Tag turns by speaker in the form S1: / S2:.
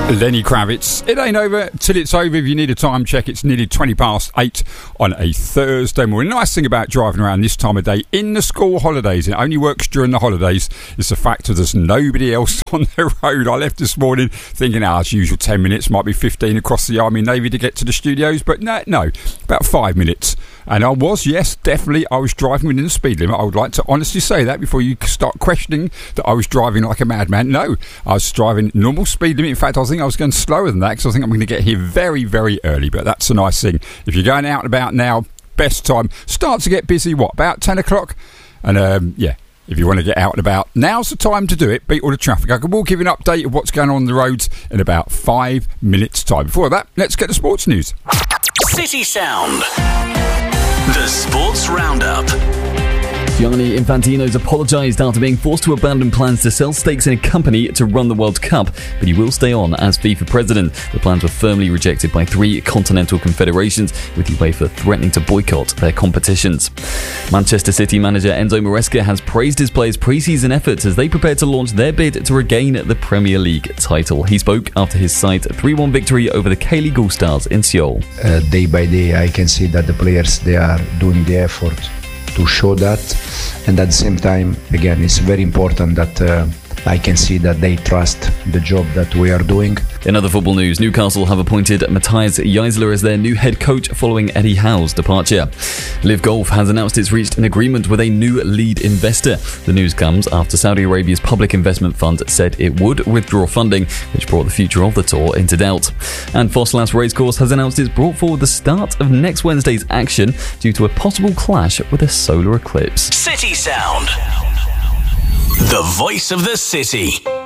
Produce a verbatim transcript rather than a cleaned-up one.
S1: Lenny Kravitz. It ain't over till it's over. If you need a time check, it's nearly twenty past eight on a Thursday morning. The nice thing about driving around this time of day in the school holidays, and it only works during the holidays, is the fact that there's nobody else on the road. I left this morning thinking, ah, oh, as usual, ten minutes, might be fifteen across the Army Navy to get to the studios, but no, no, about five minutes. And I was, yes, definitely, I was driving within the speed limit. I would like to honestly say that before you start questioning that I was driving like a madman. No, I was driving normal speed limit. In fact, I think I was going slower than that because I think I'm going to get here very, very early. But that's a nice thing. If you're going out and about now, best time. Start to get busy, what, about ten o'clock? And, um, yeah. If you want to get out and about, now's the time to do it. Beat all the traffic. I will give you an update of what's going on on the roads in about five minutes' time. Before that, let's get the sports news.
S2: City Sound. The Sports Roundup.
S3: Gianni Infantino's apologised after being forced to abandon plans to sell stakes in a company to run the World Cup, but he will stay on as FIFA president. The plans were firmly rejected by three continental confederations, with UEFA threatening to boycott their competitions. Manchester City manager Enzo Maresca has praised his players' pre-season efforts as they prepare to launch their bid to regain the Premier League title. He spoke after his side's three one victory over the K-League All-Stars in Seoul.
S4: Uh, day by day, I can see that the players, they are doing the effort to show that, and at the same time, again, it's very important that uh, I can see that they trust the job that we are doing.
S3: In other football news, Newcastle have appointed Matthias Geisler as their new head coach following Eddie Howe's departure. Live Golf has announced it's reached an agreement with a new lead investor. The news comes after Saudi Arabia's public investment fund said it would withdraw funding, which brought the future of the tour into doubt. And Fosslas Racecourse has announced it's brought forward the start of next Wednesday's action due to a possible clash with a solar eclipse.
S2: City Sound. The voice of the city.